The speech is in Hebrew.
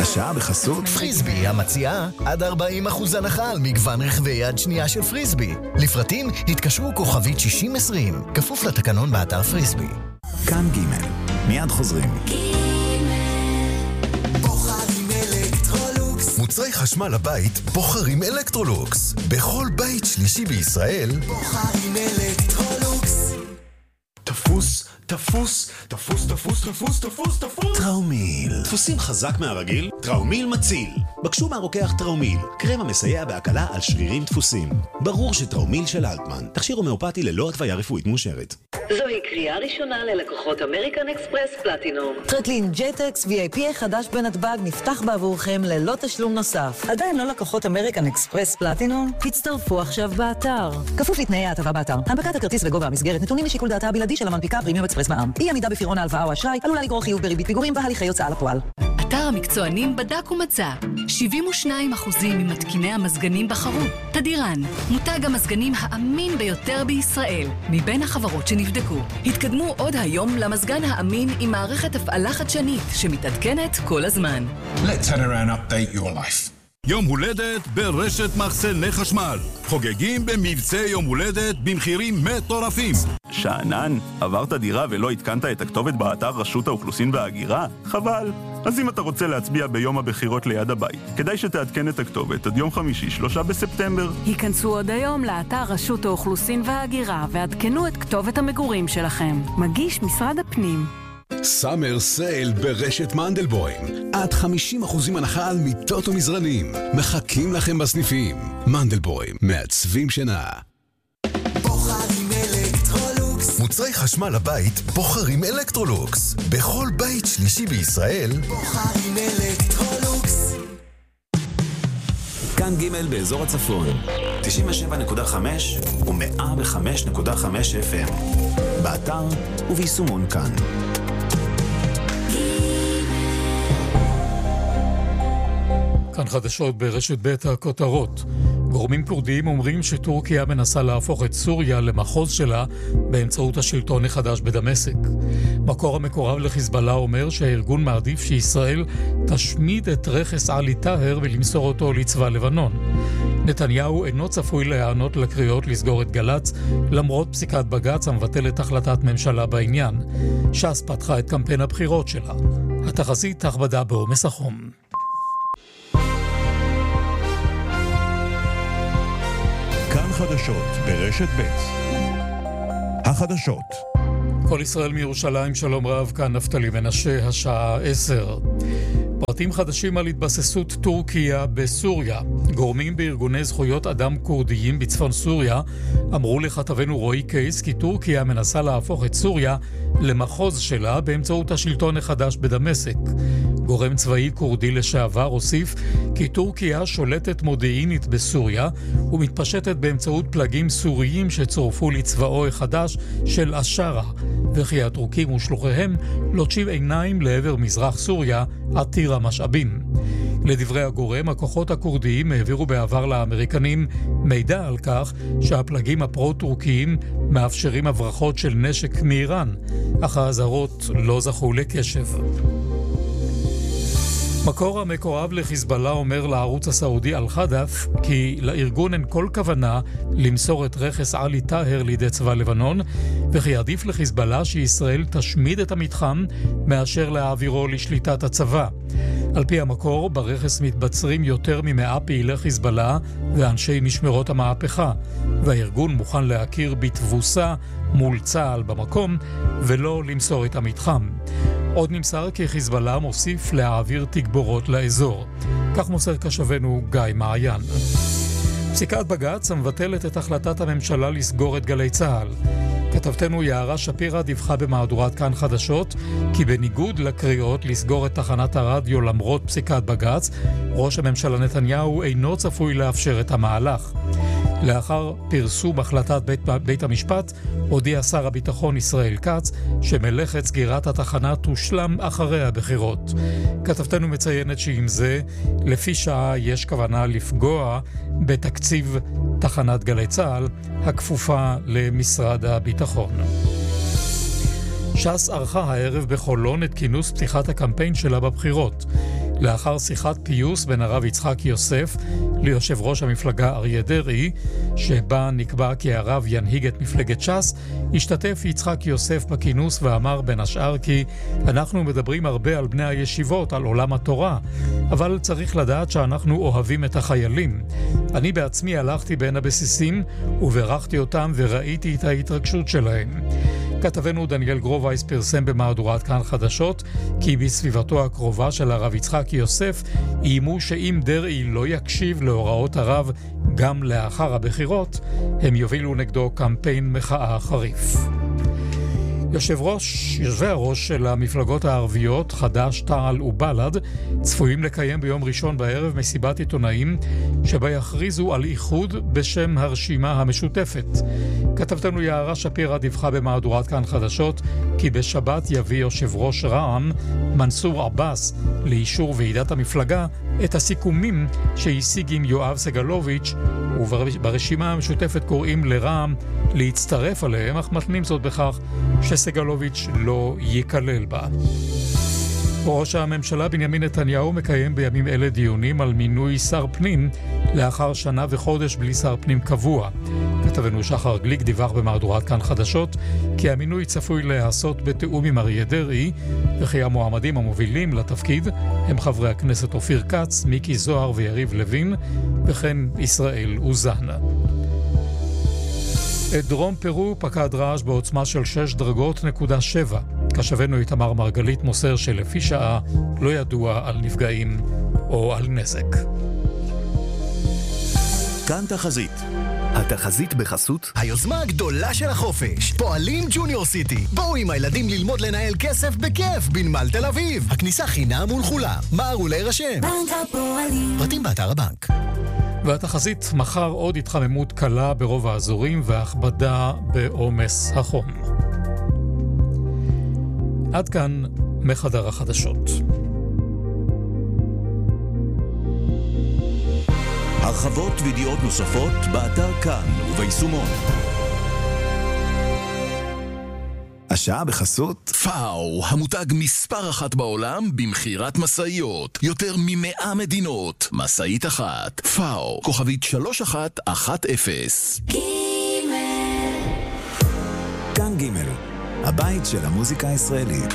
השעה בחסות פריסבי המציעה עד 40% הנחה על מגוון רכבי יד שנייה של פריסבי. לפרטים התקשרו כוכבית 6020, כפוף לתקנון באתר פריסבי. כאן ג' מיד חוזרים. בוחרים אלקטרולוקס, מוצרי חשמל לבית בוחרים אלקטרולוקס. בכל בית שלישי בישראל בוחרים אלקטרולוקס. תפוס, תפוס, תפוס, תפוס, תפוס, תפוס, תפוס. טראומיל. דפוסים חזק מהרגיל? טראומיל מציל. בקשו מהרוקח טראומיל, קרם המסייע בהקלה על שרירים דפוסים. ברור שטראומיל של אלטמן, תכשיר הומאופתי ללא התוויה רפואית מאושרת. זוהי קריאה ראשונה ללקוחות אמריקן אקספרס פלטינום. טרקלין ג'טקס VIP חדש בנתב"ג נפתח בעבורכם ללא תשלום נוסף. עדיין לא לקוחות אמריקן אקספרס פלטינום? הצטרפו עכשיו באתר. כפוף לתנאי ההטבה באתר. הנפקת הכרטיס וגובה המסגרת נתונים לשיקול דעתה הבלעדי של המנפיקה פרימיום אקספרס מע"מ. אי עמידה בפירעון ההלוואה או אשראי עלולה לגרור חיוב בריבית פיגורים והליכי הוצאה לפועל. אתר המקצוענים בדק ומצא 72% ממתקיני המזגנים בחרו תדירן, מותג המזגנים האמין ביותר בישראל מבין החברות שנבדקו. התקדמו עוד היום למזגן האמין עם מערכת הפעלה חדשנית שמתעדכנת כל הזמן. Let's turn around update your life. יום הולדת ברשת מחסני חשמל. חוגגים במבצע יום הולדת במחירים מטורפים. שענן, עברת דירה ולא התקנת את הכתובת באתר רשות האוכלוסין וההגירה? חבל. אז אם אתה רוצה להצביע ביום הבחירות ליד הבית, כדאי שתעדכן את הכתובת עד יום חמישי 3 בספטמבר. היכנסו עוד היום לאתר רשות האוכלוסין וההגירה ועדכנו את כתובת המגורים שלכם. מגיש משרד הפנים. סאמר סייל ברשת מנדלבוים. עד 50% הנחה על מיטות ומזרנים. מחכים לכם בסניפים. מנדלבוים, מעצבים שינה. בוחרים אלקטרולוקס, מוצרי חשמל לבית בוחרים אלקטרולוקס. בכל בית שלישי בישראל בוחרים אלקטרולוקס. כאן ג' באזור הצפון 97.5 ו-105.5 FM באתר וביישומון כאן. כאן חדשות ברשת ב' הכותרות. גורמים קורדיים אומרים שטורקיה מנסה להפוך את סוריה למחוז שלה באמצעות השלטון החדש בדמשק. מקור המקורב לחיזבאללה אומר שהארגון מעדיף שישראל תשמיד את רכס עלי טהר ולמסור אותו לצבא לבנון. נתניהו אינו צפוי להיענות לקריאות לסגור את גל"צ למרות פסיקת בג"ץ המבטלת החלטת ממשלה בעניין. ש"ס פתחה את קמפיין הבחירות שלה. התחזית הכבדה בעומס החום. כאן חדשות ברשת ב' החדשות. כל ישראל מירושלים, שלום רב, כאן נפתלי מנשה, השעה 10. פרטים חדשים על התבססות טורקיה בסוריה. גורמים בארגוני זכויות אדם קורדיים בצפון סוריה אמרו לכתבנו רועי קייס כי טורקיה מנסה להפוך את סוריה למחוז שלה באמצעות השלטון החדש בדמשק. גורם צבאי קורדי לשעבר הוסיף כי טורקיה שולטת מודיעינית בסוריה ומתפשטת באמצעות פלגים סוריים שצורפו לצבאו החדש של אשרה, וכי הטורקים ושלוחיהם לוטשים עיניים לעבר מזרח סוריה עתיר המשאבים. לדברי הגורם, הכוחות הקורדיים העבירו בעבר לאמריקנים מידע על כך שהפלגים הפרו-טורקיים מאפשרים הברחות של נשק מאיראן, אך האזהרות לא זכו לקשב. מקור המקורב לחיזבאללה אומר לערוץ הסעודי אל-חדף כי לארגון אין כל כוונה למסור את רכס עלי טהר לידי צבא לבנון, וכי עדיף לחיזבאללה שישראל תשמיד את המתחם מאשר להעבירו לשליטת הצבא. על פי המקור, ברכס מתבצרים יותר מ100 פעילי חיזבאללה ואנשי משמרות המהפכה, והארגון מוכן להכיר בתבוסה מול צה"ל במקום ולא למסור את המתחם. עוד נמסר כי חיזבאללה מוסיף להעביר תגבורות לאזור. כך מוסר קשבנו גיא מעיין. פסיקת בג"ץ המבטלת את החלטת הממשלה לסגור את גלי צה"ל. כתבתנו יערה שפירא דיווחה במהדורת כאן חדשות כי בניגוד לקריאות לסגור את תחנת הרדיו למרות פסיקת בג"ץ, ראש הממשלה נתניהו אינו צפוי לאפשר את המהלך. לאחר פרסום החלטת בית המשפט, הודיע שר הביטחון ישראל כץ שמלאכת סגירת התחנה תושלם אחרי הבחירות. כתבתנו מציינת שעם זה, לפי שעה יש כוונה לפגוע בתקציב תחנת גלי צה"ל, הכפופה למשרד הביטחון. ש"ס ערכה הערב בחולון את כינוס פתיחת הקמפיין שלה בבחירות. לאחר שיחת פיוס בין הרב יצחק יוסף ליושב ראש המפלגה אריה דרעי, שבה נקבע כי הרב ינהיג את מפלגת ש"ס, השתתף יצחק יוסף בכינוס ואמר בין השאר כי אנחנו מדברים הרבה על בני הישיבות, על עולם התורה, אבל צריך לדעת שאנחנו אוהבים את החיילים. אני בעצמי הלכתי בין הבסיסים וברכתי אותם וראיתי את ההתרגשות שלהם. כתבנו דניאל גרובייס פרסם במהדורת כאן חדשות כי בסביבתו הקרובה של הרב יצחק יוסף איימו שאם דרעי לא יקשיב להוראות הרב גם לאחר הבחירות, הם יובילו נגדו קמפיין מחאה חריף. יושבי הראש של המפלגות הערביות, חד"ש, תע"ל ובל"ד, צפויים לקיים ביום ראשון בערב מסיבת עיתונאים שבה יכריזו על איחוד בשם הרשימה המשותפת. כתבתנו יערה שפירא דיווחה במהדורת כאן חדשות כי בשבת יביא יושב ראש רע"מ, מנסור עבאס, לאישור ועידת המפלגה את הסיכומים שהשיג עם יואב סגלוביץ', וברשימה המשותפת קוראים לרע"מ להצטרף עליהם, אך מתנים זאת בכך שסגלוביץ' לא ייכלל בה. ראש הממשלה בנימין נתניהו מקיים בימים אלה דיונים על מינוי שר פנים לאחר שנה וחודש בלי שר פנים קבוע. כתבנו שחר גליק דיווח במהדורת כאן חדשות כי המינוי צפוי להיעשות בתיאום עם אריה דרעי, וכי המועמדים המובילים לתפקיד הם חברי הכנסת אופיר כץ, מיקי זוהר ויריב לוין, וכן ישראל אוזן. את דרום פרו פקד רעש בעוצמה של 6.7. כתבנו איתמר מרגלית מוסר שלפי שעה לא ידוע על נפגעים או על נזק. כאן תחזית. התחזית בחסות היוזמה הגדולה של החופש, פועלים ג'וניור סיטי. בואו עם הילדים ללמוד לנהל כסף בכיף בנמל תל אביב. הכניסה חינם ולכולם. מהרו להירשם. בנק הפועלים. פרטים באתר הבנק. והתחזית מחר עוד התחממות קלה ברוב האזורים והכבדה בעומס החום. עד כאן מחדר החדשות. הרחבות וידיעות נוספות באתר כאן וביישומון. השעה בחסות פאו, המותג מספר אחת בעולם במחירת מסעיות. יותר מ100 מדינות. מסעית אחת. פאו, כוכבית 3110. כאן ג' הבית של המוזיקה הישראלית.